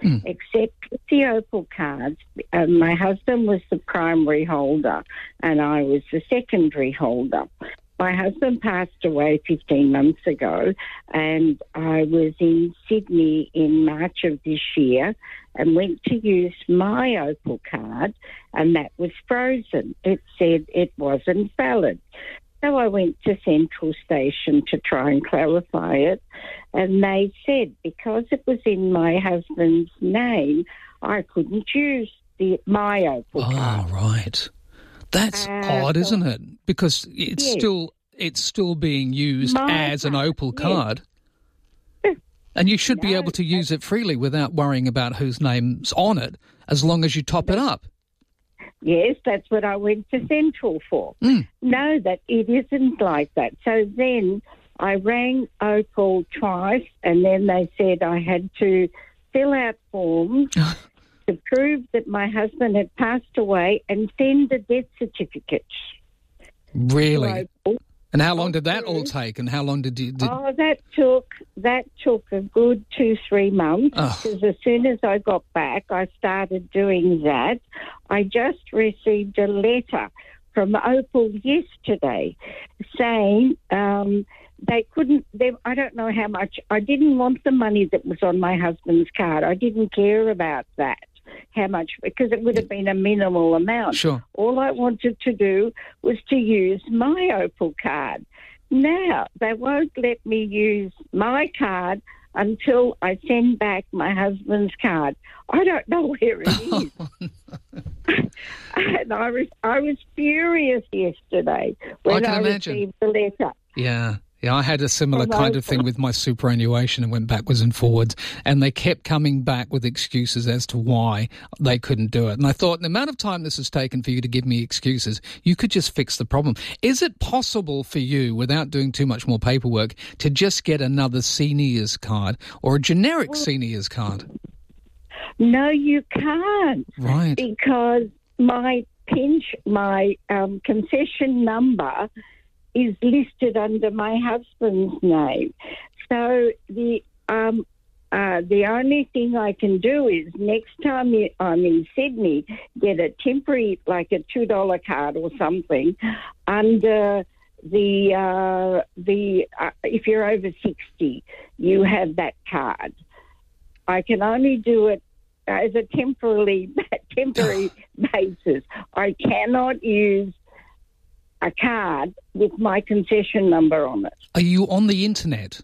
except with the Opal cards. My husband was the primary holder and I was the secondary holder. My husband passed away 15 months ago, and I was in Sydney in March of this year and went to use my Opal card, and that was frozen. It said it wasn't valid. So I went to Central Station to try and clarify it, and they said because it was in my husband's name, I couldn't use my Opal card. Oh, right. That's odd, isn't it? Because it's still being used as an Opal card. And you should be able to use it freely without worrying about whose name's on it, as long as you top it up. Yes, that's what I went to Central for. No, that it isn't like that. So then I rang Opal twice, and then they said I had to fill out forms to prove that my husband had passed away and send a death certificate. Really? And how long did that all take? And how long did you... Oh, that took a good 2-3 months, because as soon as I got back, I started doing that. I just received a letter from Opal yesterday saying they couldn't... I don't know how much... I didn't want the money that was on my husband's card. I didn't care about that. How much, because it would have been a minimal amount. Sure. All I wanted to do was to use my Opal card. Now, they won't let me use my card until I send back my husband's card. I don't know where it is. And I was furious yesterday when I received the letter. Yeah. Yeah, I had a similar kind of thing with my superannuation and went backwards and forwards, and they kept coming back with excuses as to why they couldn't do it. And I thought, the amount of time this has taken for you to give me excuses, you could just fix the problem. Is it possible for you, without doing too much more paperwork, to just get another seniors card or a generic seniors card? No, you can't. Right. Because my concession number is listed under my husband's name. So the only thing I can do is next time I'm in Sydney, get a temporary, like a $2 card or something, under if you're over 60, you have that card. I can only do it as a temporary basis. I cannot use a card with my concession number on it. Are you on the internet?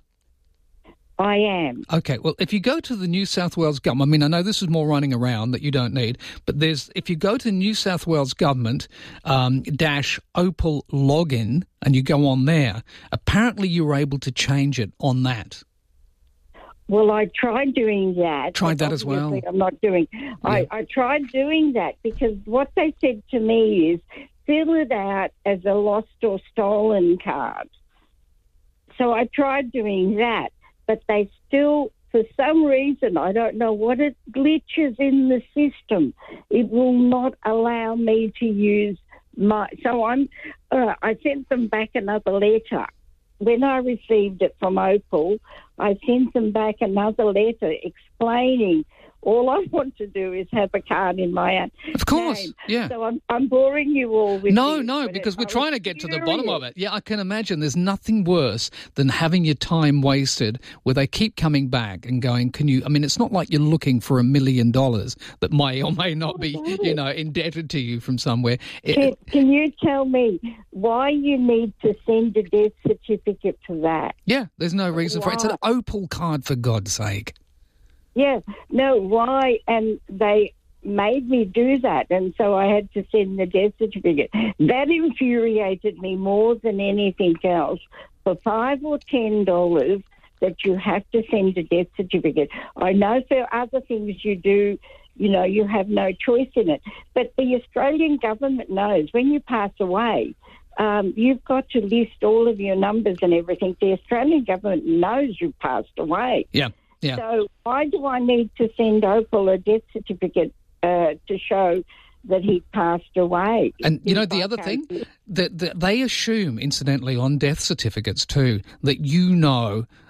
I am. Okay, well, if you go to the New South Wales government, I mean, I know this is more running around that you don't need, but if you go to New South Wales government dash Opal login and you go on there, apparently you're able to change it on that. Well, I tried doing that. Tried that as well? I'm not doing. Yeah. I tried doing that because what they said to me is fill it out as a lost or stolen card. So I tried doing that, but they still, for some reason, I don't know what it glitches in the system. It will not allow me to use my. So I sent them back another letter. When I received it from Opal, I sent them back another letter explaining all I want to do is have a card in my name. Of course, yeah. So I'm boring you all with No, because we're trying to get to the bottom of it. Yeah, I can imagine there's nothing worse than having your time wasted where they keep coming back and going, it's not like you're looking for $1 million that may or may not be, indebted to you from somewhere. Can you tell me why you need to send a death certificate to that? Yeah, there's no reason for it. It's an Opal card, for God's sake. Yeah, no, why? And they made me do that, and so I had to send the death certificate. That infuriated me more than anything else. For $5 or $10 that you have to send a death certificate. I know for other things you do, you have no choice in it. But the Australian government knows when you pass away, you've got to list all of your numbers and everything. The Australian government knows you passed away. Yeah. Yeah. So why do I need to send Opal a death certificate to show that he passed away? And, the other thing, that they assume, incidentally, on death certificates too, that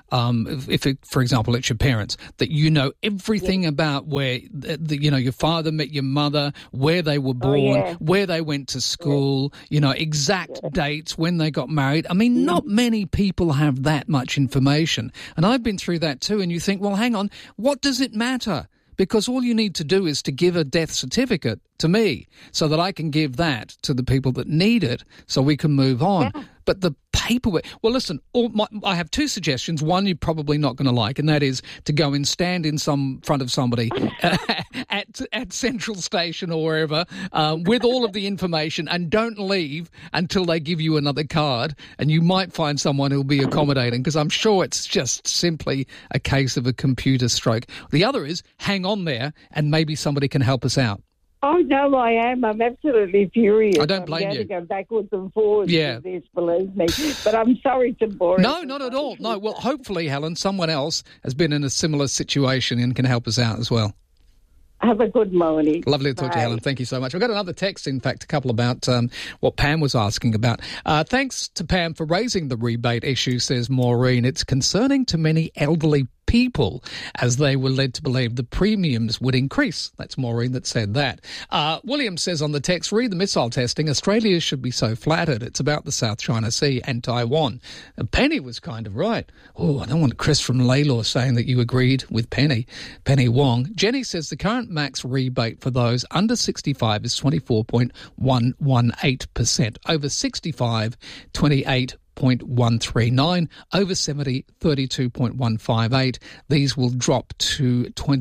for example, it's your parents, that you know everything about where, your father met your mother, where they were born, where they went to school, exact dates, when they got married. I mean, not many people have that much information. And I've been through that too. And you think, well, hang on, what does it matter? Because all you need to do is to give a death certificate to me so that I can give that to the people that need it so we can move on. Yeah. But the paperwork... Well, listen, I have two suggestions. One you're probably not going to like, and that is to go and stand in front of somebody at Central Station or wherever with all of the information, and don't leave until they give you another card, and you might find someone who'll be accommodating, because I'm sure it's just simply a case of a computer stroke. The other is hang on there and maybe somebody can help us out. Oh, no, I am. I'm absolutely furious. I don't blame you. I'm going to go backwards and forwards with this, believe me. But I'm sorry to bore you. No, not at all. No, well, hopefully, Helen, someone else has been in a similar situation and can help us out as well. Have a good morning. Lovely to talk to you, Helen. Thank you so much. We've got another text, in fact, a couple about what Pam was asking about. Thanks to Pam for raising the rebate issue, says Maureen. It's concerning to many elderly people as they were led to believe the premiums would increase. That's Maureen that said that. William says on the text, read the missile testing. Australia should be so flattered. It's about the South China Sea and Taiwan. Penny was kind of right. Oh, I don't want Chris from Laylaw saying that you agreed with Penny Wong. Jenny says the current max rebate for those under 65 is 24.118%. Over 65, 28.139, over 70, 32.158. These will drop to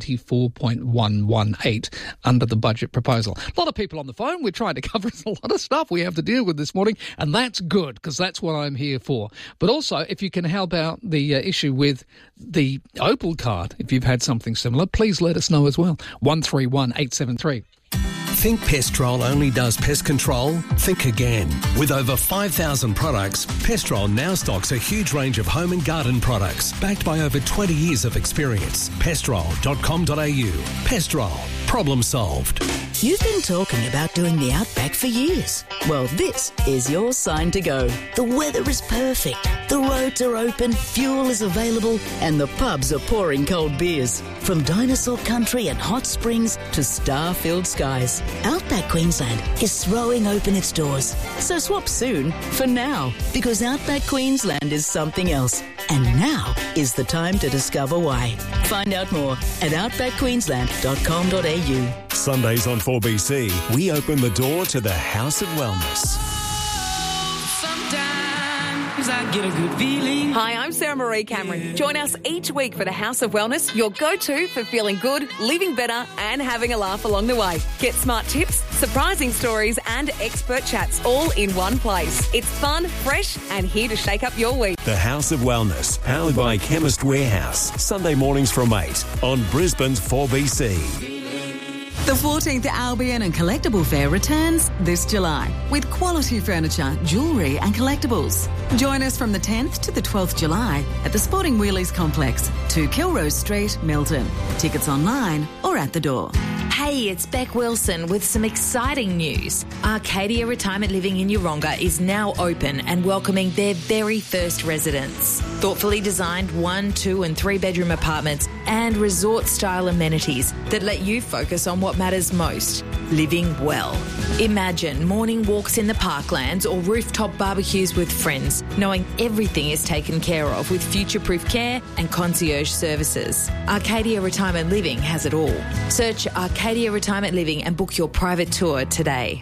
24.118 under the budget proposal. A lot of people on the phone. We're trying to cover a lot of stuff we have to deal with this morning, and that's good because that's what I'm here for. But also, if you can help out the issue with the Opal card, if you've had something similar, please let us know as well. 131873. Think Pestrol only does pest control? Think again. With over 5,000 products, Pestrol now stocks a huge range of home and garden products backed by over 20 years of experience. Pestrol.com.au. Pestrol. Problem solved. You've been talking about doing the Outback for years. Well, this is your sign to go. The weather is perfect. The roads are open, fuel is available, and the pubs are pouring cold beers. From dinosaur country and hot springs to star-filled skies, Outback Queensland is throwing open its doors. So swap soon for now, because Outback Queensland is something else. And now is the time to discover why. Find out more at outbackqueensland.com.au. Sundays on 4BC, we open the door to the House of Wellness. I get a good feeling. Hi, I'm Sarah Marie Cameron. Join us each week for the House of Wellness, your go-to for feeling good, living better and having a laugh along the way. Get smart tips, surprising stories and expert chats all in one place. It's fun, fresh and here to shake up your week. The House of Wellness, powered by Chemist Warehouse. Sunday mornings from 8 on Brisbane's 4BC. The 14th Albion and Collectible Fair returns this July with quality furniture, jewellery and collectibles. Join us from the 10th to the 12th July at the Sporting Wheelies Complex, 2 Kilrose Street, Milton. Tickets online or at the door. Hey, it's Beck Wilson with some exciting news. Arcadia Retirement Living in Yeronga is now open and welcoming their very first residents. Thoughtfully designed 1, 2 and 3 bedroom apartments and resort-style amenities that let you focus on what matters most, living well. Imagine morning walks in the parklands or rooftop barbecues with friends, knowing everything is taken care of with future-proof care and concierge services. Arcadia Retirement Living has it all. Search Arcadia Retirement Living and book your private tour today.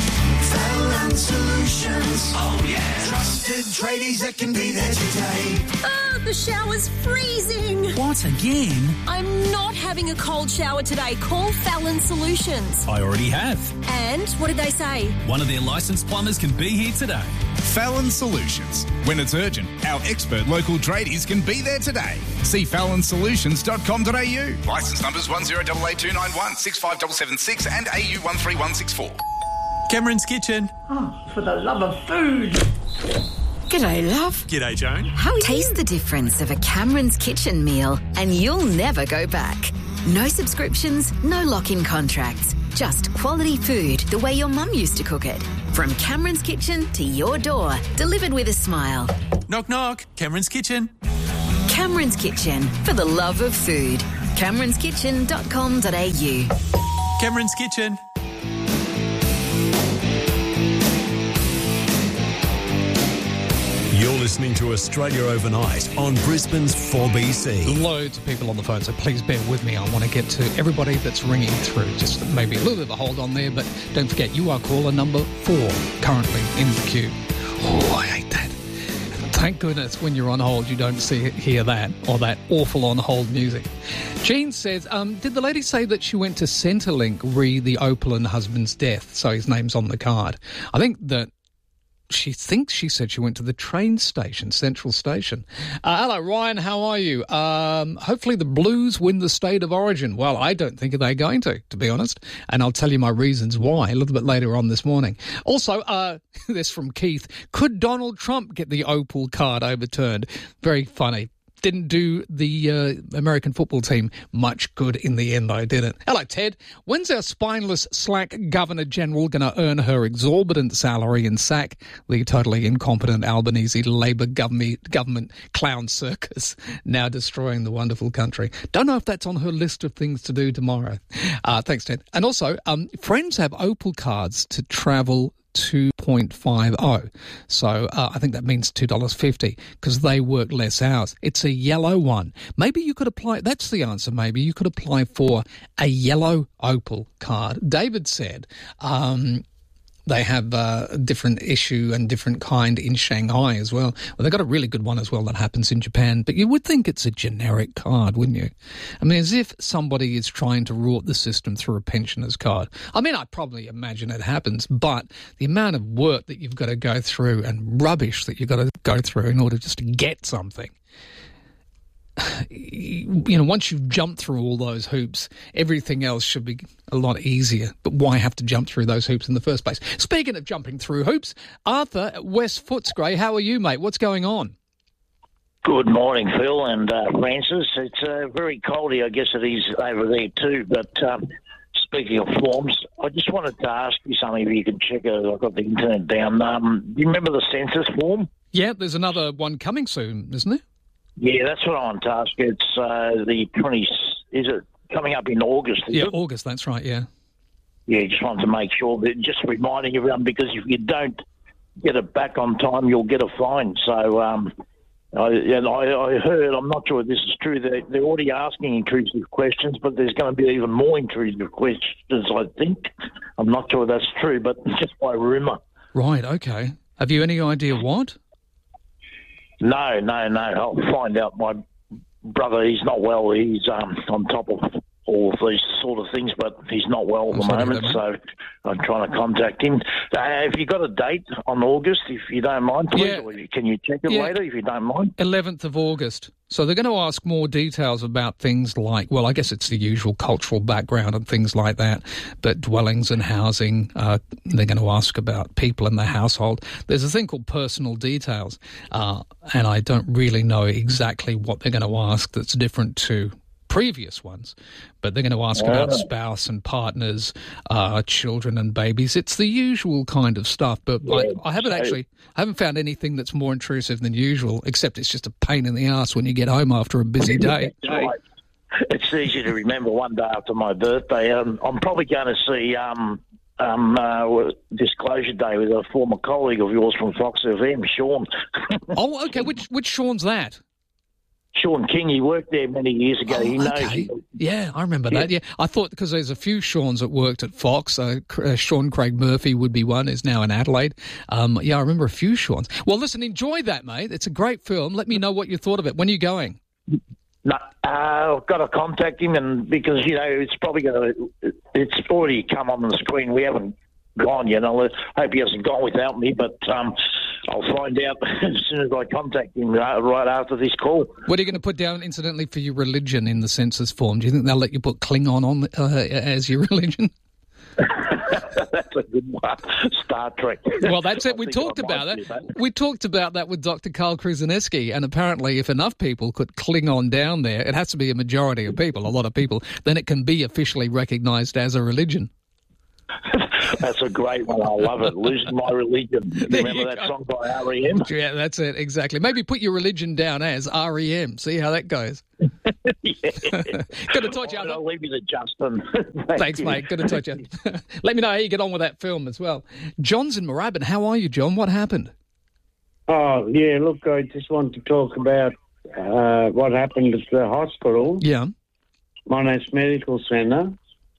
Fallon Solutions. Oh, yeah. Trusted tradies that can be there today. Oh, the shower's freezing. What, again? I'm not having a cold shower today. Call Fallon Solutions. I already have. And what did they say? One of their licensed plumbers can be here today. Fallon Solutions. When it's urgent, our expert local tradies can be there today. See fallonsolutions.com.au. Licence numbers 108829165776 657776 and AU 13164. Cameron's Kitchen. Oh, for the love of food. G'day, love. G'day, Joan. How are you? Taste the difference of a Cameron's Kitchen meal and you'll never go back. No subscriptions, no lock-in contracts. Just quality food the way your mum used to cook it. From Cameron's Kitchen to your door, delivered with a smile. Knock, knock. Cameron's Kitchen. Cameron Cameron's Kitchen, for the love of food. Cameron'sKitchen.com.au. Cameron's Kitchen. You're listening to Australia Overnight on Brisbane's 4BC. Loads of people on the phone, so please bear with me. I want to get to everybody that's ringing through. Just maybe a little bit of a hold on there, but don't forget, you are caller number 4 currently in the queue. Oh, I hate that. Thank goodness when you're on hold you don't hear that or that awful on hold music. Jean says, did the lady say that she went to Centrelink re the Opal husband's death, so his name's on the card? I think that she thinks she said she went to the train station, Central Station. Hello, Ryan, how are you? Hopefully the Blues win the State of Origin. Well, I don't think they're going to be honest, and I'll tell you my reasons why a little bit later on this morning. Also, this from Keith, could Donald Trump get the Opal card overturned? Very funny. Didn't do the American football team much good in the end, though, did it? Hello, Ted. When's our spineless, slack Governor-General going to earn her exorbitant salary and sack the totally incompetent Albanese Labor government clown circus, now destroying the wonderful country? Don't know if that's on her list of things to do tomorrow. Thanks, Ted. And also, friends have Opal cards to travel 2.50. So I think that means $2.50 because they work less hours. It's a yellow one. Maybe you could apply, that's the answer, maybe you could apply for a yellow Opal card. David said they have a different issue and different kind in Shanghai as well. Well, they've got a really good one as well that happens in Japan, but you would think it's a generic card, wouldn't you? I mean, as if somebody is trying to rort the system through a pensioner's card. I mean, I probably imagine it happens, but the amount of work that you've got to go through and rubbish that you've got to go through in order just to get something. You know, once you've jumped through all those hoops, everything else should be a lot easier. But why have to jump through those hoops in the first place? Speaking of jumping through hoops, Arthur at West Footscray, how are you, mate? What's going on? Good morning, Phil and Francis. It's very coldy, I guess it is over there too. But speaking of forms, I just wanted to ask you something if you can check it. I've got the internet down. Do you remember the census form? Yeah, there's another one coming soon, isn't there? Yeah, that's what I want to ask. It's the 20th. Is it coming up in August? Yeah, August, that's right, yeah. Yeah, just wanted to make sure that, just reminding everyone, because if you don't get it back on time, you'll get a fine. So I heard, I'm not sure if this is true, they're already asking intrusive questions, but there's going to be even more intrusive questions, I think. I'm not sure that's true, but just by rumour. Right, okay. Have you any idea what? No. I'll find out. My brother, he's not well. He's on top of all of these sort of things, but he's not well at the moment, so I'm trying to contact him. Have you got a date on August, if you don't mind, please? Yeah. Or can you check it later, if you don't mind? 11th of August. So they're going to ask more details about things like, well, I guess it's the usual cultural background and things like that, but dwellings and housing, they're going to ask about people in the household. There's a thing called personal details, and I don't really know exactly what they're going to ask that's different to previous ones, but they're going to ask about spouse and partners, children and babies. It's the usual kind of stuff, but I haven't found anything that's more intrusive than usual, except it's just a pain in the ass when you get home after a busy day. Right. It's easy to remember one day after my birthday. I'm probably going to see Disclosure Day with a former colleague of yours from Fox FM, Sean. Oh, okay. Which Sean's that? Sean King, he worked there many years ago. He knows. Yeah, I remember that. Yeah, I thought because there's a few Seans that worked at Fox. Sean Craig Murphy would be one, is now in Adelaide. Yeah, I remember a few Seans. Well, listen, enjoy that, mate. It's a great film. Let me know what you thought of it. When are you going? No, I've got to contact him, and because, it's probably it's already come on the screen. We haven't gone yet. I hope he hasn't gone without me, but I'll find out as soon as I contact him right after this call. What are you going to put down, incidentally, for your religion in the census form? Do you think they'll let you put Klingon on as your religion? That's a good one. Star Trek. Well, that's it. We talked about that. We talked about that with Dr. Carl Krzyzewski, and apparently if enough people could Klingon down there, it has to be a majority of people, a lot of people, then it can be officially recognised as a religion. That's a great one. I love it. Losing My Religion. Remember that song by R.E.M.? Yeah, that's it, exactly. Maybe put your religion down as R.E.M. See how that goes. Good to talk to you. I'll leave you to Justin. Thanks, mate. Good to talk to you. Let me know how you get on with that film as well. John's in Moorabbin. How are you, John? What happened? Oh, yeah, look, I just want to talk about what happened at the hospital. Yeah. Monash Medical Centre.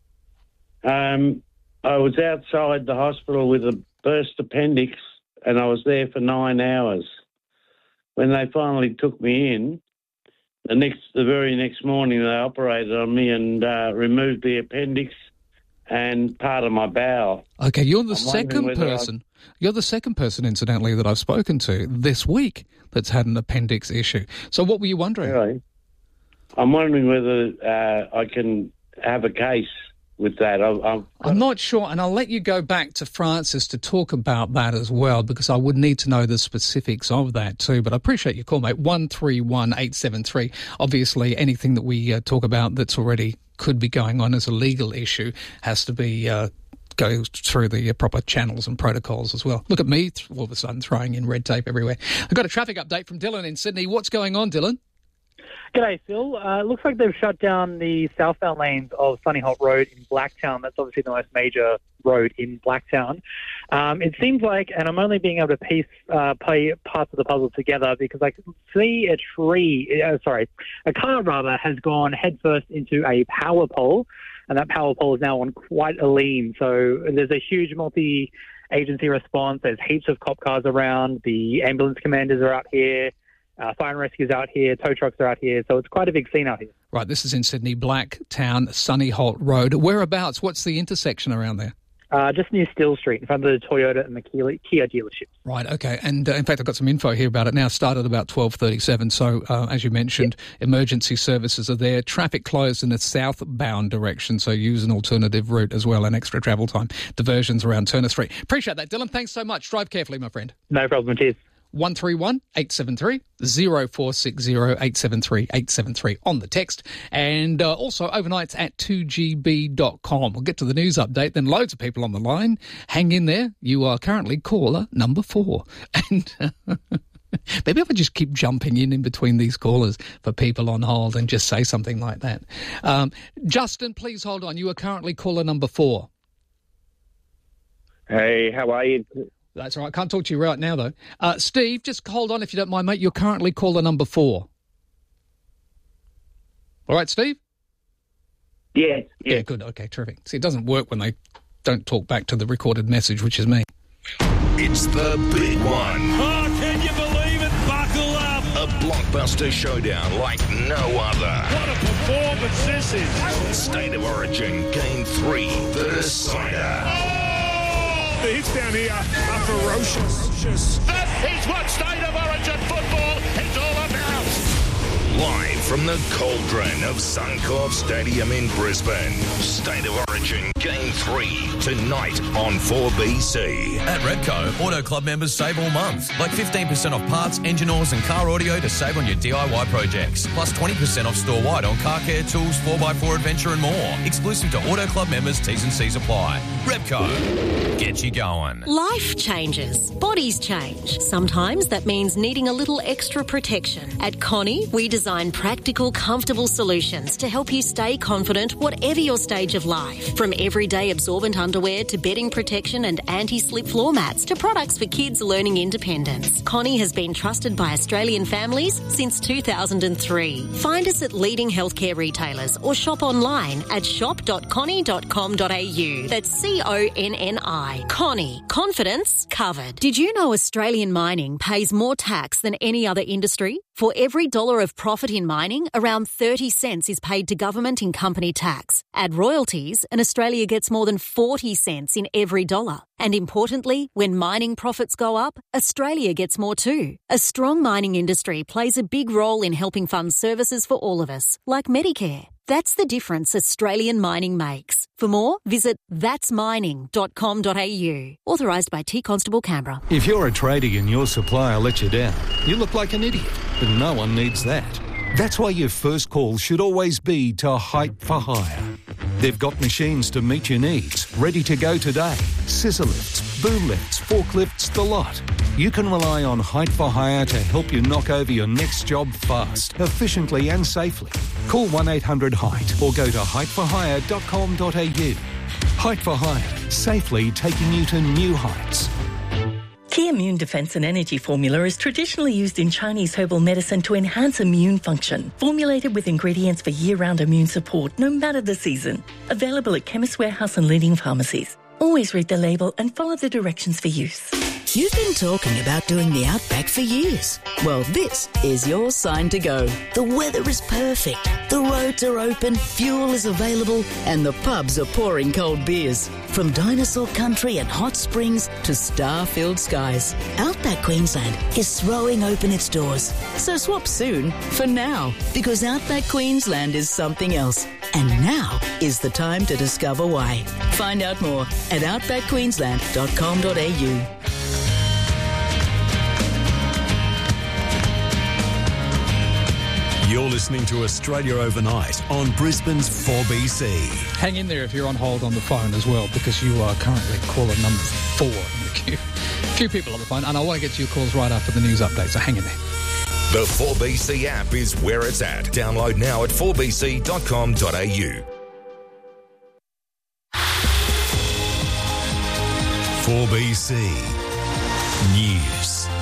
I was outside the hospital with a burst appendix and I was there for 9 hours. When they finally took me in, the very next morning they operated on me and removed the appendix and part of my bowel. Okay, you're the second person. You're the second person, incidentally, that I've spoken to this week that's had an appendix issue. So what were you wondering? Really? I'm wondering whether I can have a case with that. I'm not sure, and I'll let you go back to Francis to talk about that as well, because I would need to know the specifics of that too. But I appreciate your call, mate. 131873. Obviously, anything that we talk about that's already could be going on as a legal issue has to be go through the proper channels and protocols as well. Look at me, all of a sudden throwing in red tape everywhere. I've got a traffic update from Dylan in Sydney. What's going on, Dylan? G'day, Phil. It looks like they've shut down the southbound lanes of Sunny Holt Road in Blacktown. That's obviously the most major road in Blacktown. It seems like, and I'm only being able to piece parts of the puzzle together because I can see a car has gone headfirst into a power pole, and that power pole is now on quite a lean. So there's a huge multi-agency response. There's heaps of cop cars around. The ambulance commanders are out here. Fire and rescue's out here, tow trucks are out here, so it's quite a big scene out here. Right, this is in Sydney, Blacktown, Sunny Holt Road. Whereabouts? What's the intersection around there? Just near Still Street, in front of the Toyota and the Kia dealerships. Right, okay. And in fact, I've got some info here about it now. Started about 12:37. So, as you mentioned, emergency services are there. Traffic closed in the southbound direction, so use an alternative route as well, and extra travel time. Diversions around Turner Street. Appreciate that, Dylan. Thanks so much. Drive carefully, my friend. No problem. Cheers. 131-873 0460 873 873 on the text, and also overnights at 2gb.com. We'll get to the news update, then loads of people on the line. Hang in there. You are currently caller number 4. And maybe if I just keep jumping in between these callers for people on hold and just say something like that. Justin, please hold on. You are currently caller number 4. Hey, how are you? That's all right. Can't talk to you right now, though. Steve, just hold on if you don't mind, mate. You're currently caller number 4. All right, Steve? Yeah. Yeah, good. Okay, terrific. See, it doesn't work when they don't talk back to the recorded message, which is me. It's the big one. Oh, can you believe it? Buckle up. A blockbuster showdown like no other. What a performance this is. State of Origin Game 3, The Decider. The hits down here are ferocious. That is what State of Origin football is all about. Live from the cauldron of Suncorp Stadium in Brisbane. State of Origin Game 3 tonight on 4BC. At Repco, Auto Club members save all month. Like 15% off parts, engine oils and car audio to save on your DIY projects. Plus 20% off store-wide on car care, tools, 4x4 adventure and more. Exclusive to Auto Club members, T's and C's apply. Repco, get you going. Life changes. Bodies change. Sometimes that means needing a little extra protection. At Connie, we design practical, comfortable solutions to help you stay confident whatever your stage of life. From everyday absorbent underwear to bedding protection and anti-slip floor mats to products for kids learning independence. Connie has been trusted by Australian families since 2003. Find us at leading healthcare retailers or shop online at shop.connie.com.au. That's CONNI. Connie. Confidence covered. Did you know Australian mining pays more tax than any other industry? For every $1 of profit in mining, around 30 cents is paid to government in company tax. Add royalties, and Australia gets more than 40 cents in every $1. And importantly, when mining profits go up, Australia gets more too. A strong mining industry plays a big role in helping fund services for all of us, like Medicare. That's the difference Australian mining makes. For more, visit thatsmining.com.au. Authorised by T Constable Canberra. If you're a tradie and your supplier lets you down, you look like an idiot, but no one needs that. That's why your first call should always be to Hype for Hire. They've got machines to meet your needs, ready to go today. Scissor lifts, boom lifts, forklifts, the lot. You can rely on Height for Hire to help you knock over your next job fast, efficiently and safely. Call 1-800-HEIGHT or go to heightforhire.com.au. Height for Hire, safely taking you to new heights. Key Immune Defense and Energy Formula is traditionally used in Chinese herbal medicine to enhance immune function. Formulated with ingredients for year-round immune support, no matter the season. Available at Chemist Warehouse and leading pharmacies. Always read the label and follow the directions for use. You've been talking about doing the Outback for years. Well, this is your sign to go. The weather is perfect. The roads are open, fuel is available, and the pubs are pouring cold beers. From dinosaur country and hot springs to star-filled skies, Outback Queensland is throwing open its doors. So swap soon for now, because Outback Queensland is something else. And now is the time to discover why. Find out more at outbackqueensland.com.au. You're listening to Australia Overnight on Brisbane's 4BC. Hang in there if you're on hold on the phone as well, because you are currently caller number 4 in the queue. A few people on the phone, and I want to get to your calls right after the news update, so hang in there. The 4BC app is where it's at. Download now at 4bc.com.au. 4BC News.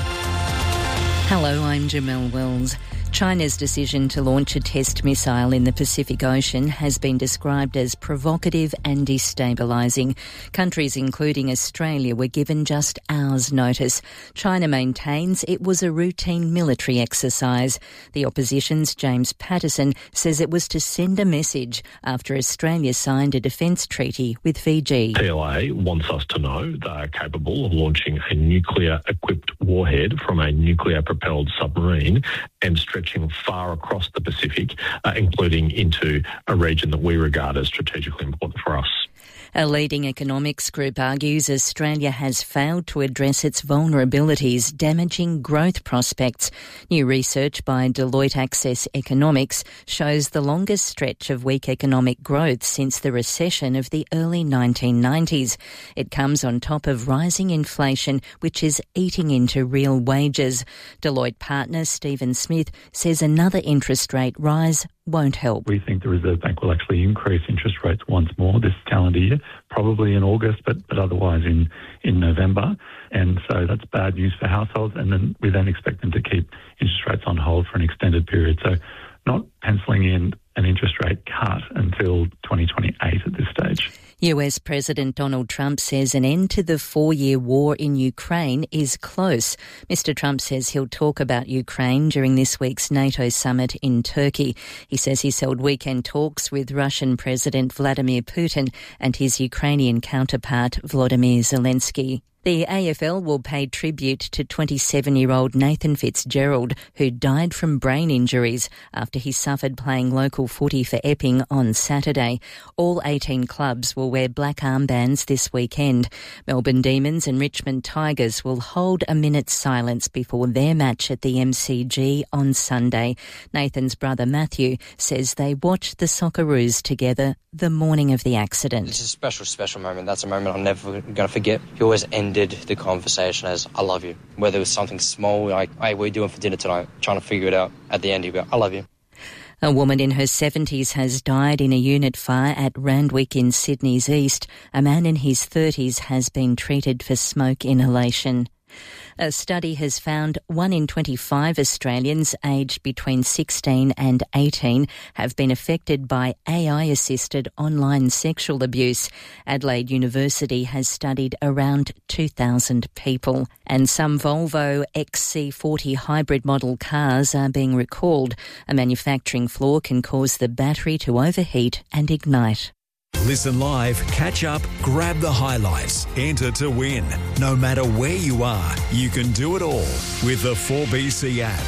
Hello, I'm Jamelle Wells. China's decision to launch a test missile in the Pacific Ocean has been described as provocative and destabilising. Countries including Australia were given just hours' notice. China maintains it was a routine military exercise. The opposition's James Patterson says it was to send a message after Australia signed a defence treaty with Fiji. PLA wants us to know they are capable of launching a nuclear-equipped warhead from a nuclear-propelled submarine and stretching far across the Pacific, including into a region that we regard as strategically important for us. A leading economics group argues Australia has failed to address its vulnerabilities, damaging growth prospects. New research by Deloitte Access Economics shows the longest stretch of weak economic growth since the recession of the early 1990s. It comes on top of rising inflation, which is eating into real wages. Deloitte partner Stephen Smith says another interest rate rise won't help. We think the Reserve Bank will actually increase interest rates once more this calendar year, probably in August, but otherwise in November. And so that's bad news for households. And then we expect them to keep interest rates on hold for an extended period. So not penciling in an interest rate cut until 2028 at this stage. US President Donald Trump says an end to the 4-year war in Ukraine is close. Mr. Trump says he'll talk about Ukraine during this week's NATO summit in Turkey. He says he's held weekend talks with Russian President Vladimir Putin and his Ukrainian counterpart Volodymyr Zelensky. The AFL will pay tribute to 27-year-old Nathan Fitzgerald, who died from brain injuries after he suffered playing local footy for Epping on Saturday. All 18 clubs will wear black armbands this weekend. Melbourne Demons and Richmond Tigers will hold a minute's silence before their match at the MCG on Sunday. Nathan's brother Matthew says they watched the Socceroos together the morning of the accident. It's a special, special moment. That's a moment I'm never going to forget. He always ended the conversation as, I love you. Whether it was something small, like, hey, what are you doing for dinner tonight? Trying to figure it out. At the end, he'd go, I love you. A woman in her 70s has died in a unit fire at Randwick in Sydney's east. A man in his 30s has been treated for smoke inhalation. A study has found 1 in 25 Australians aged between 16 and 18 have been affected by AI-assisted online sexual abuse. Adelaide University has studied around 2,000 people. And some Volvo XC40 hybrid model cars are being recalled. A manufacturing flaw can cause the battery to overheat and ignite. Listen live, catch up, grab the highlights, enter to win. No matter where you are, you can do it all with the 4BC app.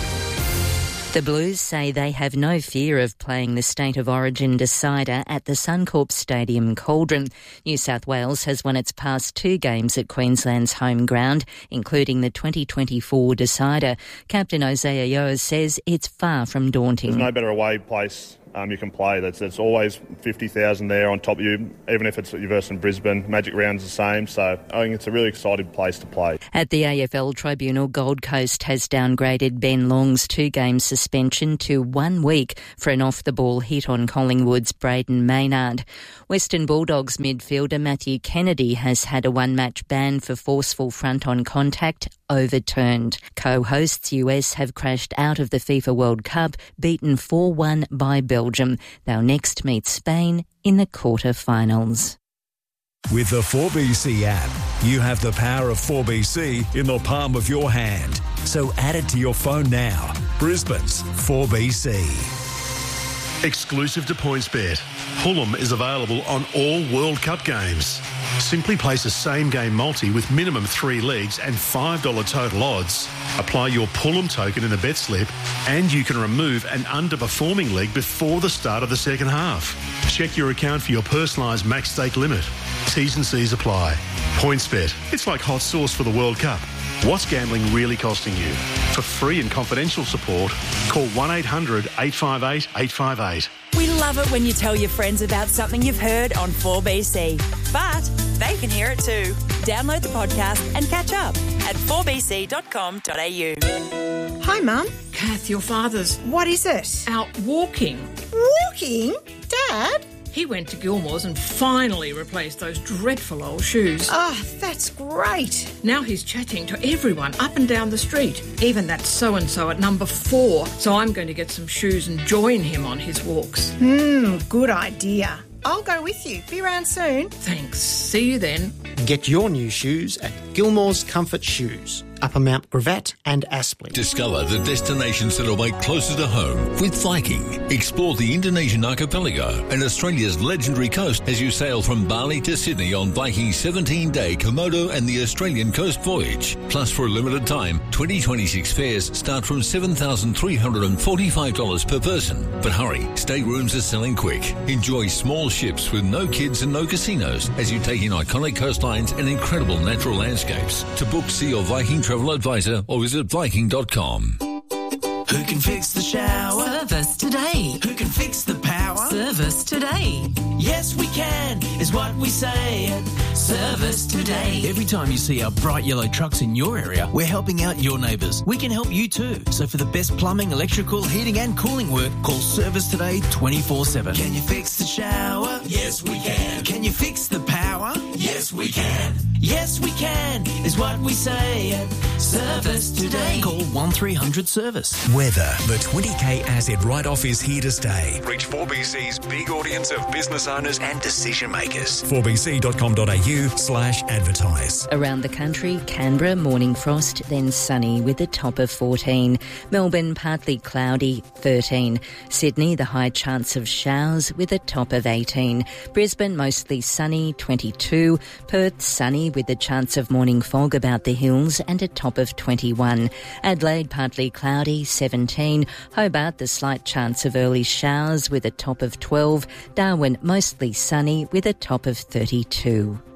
The Blues say they have no fear of playing the State of Origin decider at the Suncorp Stadium Cauldron. New South Wales has won its past 2 games at Queensland's home ground, including the 2024 decider. Captain Isaiah Yeo says it's far from daunting. There's no better away place you can play. There's always 50,000 there on top of you, even if it's you're versus Brisbane. Magic Round's the same, so I think it's a really exciting place to play. At the AFL Tribunal, Gold Coast has downgraded Ben Long's 2-game suspension to 1 week for an off-the-ball hit on Collingwood's Braden Maynard. Western Bulldogs midfielder Matthew Kennedy has had a one-match ban for forceful front-on contact overturned. Co-hosts US have crashed out of the FIFA World Cup, beaten 4-1 by Belgium. They'll next meet Spain in the quarter-finals. With the 4BC app, you have the power of 4BC in the palm of your hand. So add it to your phone now. Brisbane's 4BC. Exclusive to PointsBet, Pullum is available on all World Cup games. Simply place a same-game multi with minimum 3 legs and $5 total odds. Apply your Pullum token in the bet slip and you can remove an underperforming leg before the start of the second half. Check your account for your personalised max stake limit. T's and C's apply. PointsBet, it's like hot sauce for the World Cup. What's gambling really costing you? For free and confidential support, call 1-800-858-858. We love it when you tell your friends about something you've heard on 4BC. But they can hear it too. Download the podcast and catch up at 4bc.com.au. Hi, Mum. Kath, your father's... What is it? Out walking. Walking? Dad? He went to Gilmore's and finally replaced those dreadful old shoes. Oh, that's great. Now he's chatting to everyone up and down the street, even that so-and-so at number 4. So I'm going to get some shoes and join him on his walks. Good idea. I'll go with you. Be around soon. Thanks. See you then. Get your new shoes at Gilmore's Comfort Shoes, Upper Mount Gravatt and Aspley. Discover the destinations that await closer to home with Viking. Explore the Indonesian archipelago and Australia's legendary coast as you sail from Bali to Sydney on Viking's 17-day Komodo and the Australian coast voyage. Plus, for a limited time, 2026 fares start from $7,345 per person. But hurry, staterooms are selling quick. Enjoy small ships with no kids and no casinos as you take in iconic coastlines and incredible natural landscapes. To book, see your Viking travel advisor or visit Viking.com. Who can fix the shower? Service today. Who can fix the power? Service today. Yes, we can, is what we say at Service Today. Every time you see our bright yellow trucks in your area, we're helping out your neighbours. We can help you too. So for the best plumbing, electrical, heating and cooling work, call Service Today 24/7. Can you fix the shower? Yes, we can. Can you fix the power? Yes, we can. Yes, we can, is what we say at Service Today. Call 1300-SERVICE. Weather. The 20K asset write-off is here to stay. Reach 4BC's big audience of business owners and decision makers. 4bc.com.au/advertise. Around the country, Canberra, morning frost, then sunny with a top of 14. Melbourne, partly cloudy, 13. Sydney, the high chance of showers with a top of 18. Brisbane, mostly sunny, 22. Perth, sunny with a chance of morning fog about the hills and a top of 21. Adelaide, partly cloudy, 17. Hobart, the slight chance of early showers with a top of 12. Darwin, mostly sunny with a top of 32.